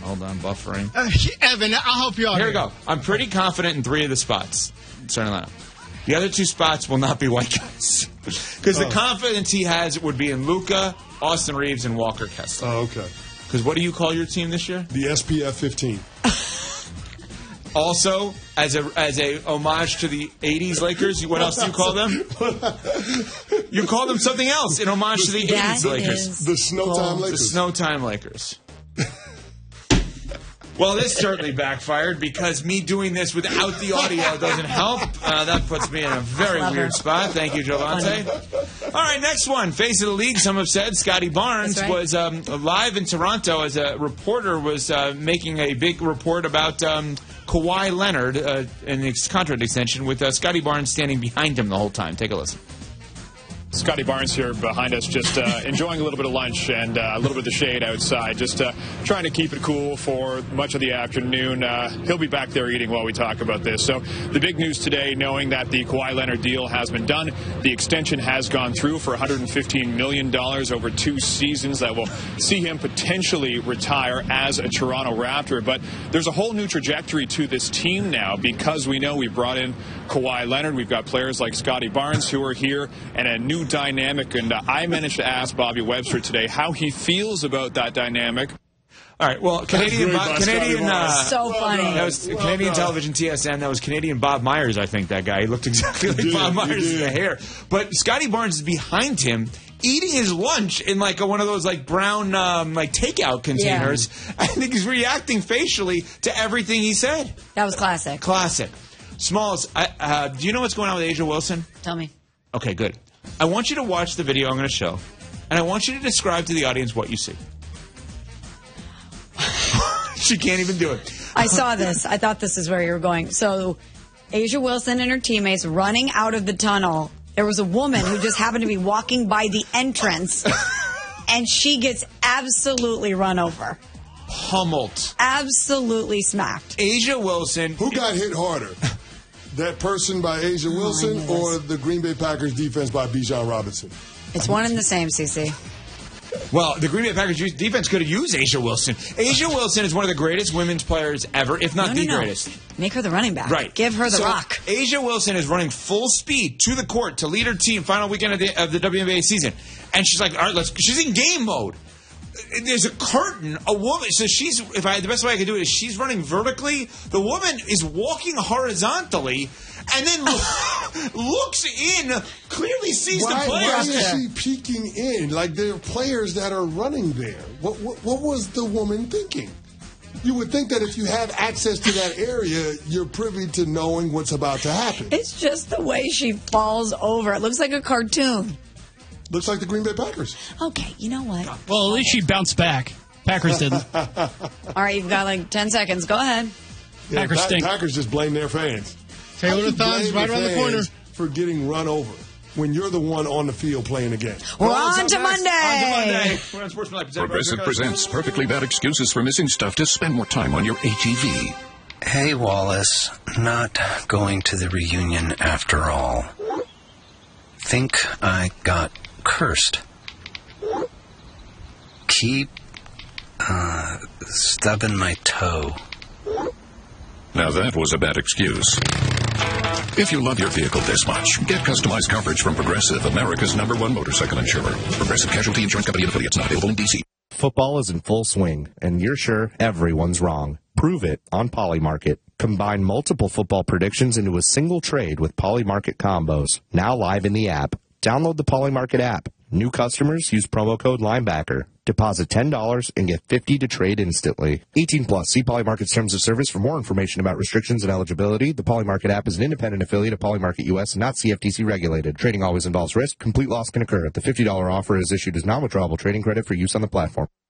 Hold on, buffering. Evan, I'll help you out. Here we go. I'm pretty confident in 3 of the spots. Starting lineup. The other 2 spots will not be white guys. Because the confidence he has would be in Luka, Austin Reeves, and Walker Kessler. Oh, okay. Because what do you call your team this year? The SPF 15. Also, as a homage to the 80s Lakers, what else do you call them? You call them something else in homage to the 80s Lakers. The Snowtime Lakers. The Snowtime Lakers. Well, this certainly backfired because me doing this without the audio doesn't help. That puts me in a very weird spot. Thank you, Jovante. All right, next one. Face of the league, some have said. Scotty Barnes was live in Toronto as a reporter was making a big report about Kawhi Leonard and his contract extension with Scotty Barnes standing behind him the whole time. Take a listen. Scotty Barnes here behind us, just enjoying a little bit of lunch and a little bit of the shade outside, just trying to keep it cool for much of the afternoon. He'll be back there eating while we talk about this. So the big news today, knowing that the Kawhi Leonard deal has been done, the extension has gone through for $115 million over 2 seasons that will see him potentially retire as a Toronto Raptor. But there's a whole new trajectory to this team now because we know we brought in Kawhi Leonard. We've got players like Scotty Barnes who are here and a new dynamic, and I managed to ask Bobby Webster today how he feels about that dynamic. All right, well, Canadian so funny. That was Canadian television, TSN. That was Canadian Bob Myers, I think, that guy. He looked exactly like Bob Myers in the hair. But Scotty Barnes is behind him, eating his lunch in like one of those like brown like takeout containers. Yeah. I think he's reacting facially to everything he said. That was classic. Classic. Smalls, do you know what's going on with Asia Wilson? Tell me. Okay, good. I want you to watch the video I'm going to show, and I want you to describe to the audience what you see. She can't even do it. I saw this. I thought this is where you were going. So, Asia Wilson and her teammates running out of the tunnel. There was a woman who just happened to be walking by the entrance, and she gets absolutely run over. Pummeled. Absolutely smacked. Asia Wilson. Who got hit harder? That person by Asia Wilson or the Green Bay Packers defense by Bijan Robinson? It's one and the same, CC. Well, the Green Bay Packers defense could have used Asia Wilson. Asia Wilson is one of the greatest women's players ever, if not the greatest. Make her the running back. Right. Give her the rock. Asia Wilson is running full speed to the court to lead her team final weekend of the WNBA season. And she's like, all right, she's in game mode. There's a curtain, a woman. So the best way I can do it is she's running vertically. The woman is walking horizontally, and then looks in, clearly sees the players. Why is she peeking in? Like there are players that are running there. What was the woman thinking? You would think that if you have access to that area, you're privy to knowing what's about to happen. It's just the way she falls over. It looks like a cartoon. Looks like the Green Bay Packers. Okay, you know what? Well, at least she bounced back. Packers didn't. All right, you've got like 10 seconds. Go ahead. Yeah, Packers stink. Packers just blame their fans. Taylor Thon's right around the corner. For getting run over when you're the one on the field playing the game. We're on to Monday. We're on Sportsmanlike. Progressive presents Perfectly Bad Excuses for Missing Stuff to Spend More Time on Your ATV. Hey, Wallace. Not going to the reunion after all. Think I got cursed. Keep stubbing my toe. Now that was a bad excuse. If you love your vehicle this much, get customized coverage from Progressive, America's #1 motorcycle insurer. Progressive Casualty Insurance Company and affiliates, not available in D.C. Football is in full swing, and you're sure everyone's wrong. Prove it on Polymarket. Combine multiple football predictions into a single trade with Polymarket combos. Now live in the app. Download the Polymarket app. New customers use promo code Linebacker. Deposit $10 and get $50 to trade instantly. 18 plus. See Polymarket's terms of service for more information about restrictions and eligibility. The Polymarket app is an independent affiliate of Polymarket US and not CFTC regulated. Trading always involves risk. Complete loss can occur. The $50 offer is issued as non-withdrawable trading credit for use on the platform.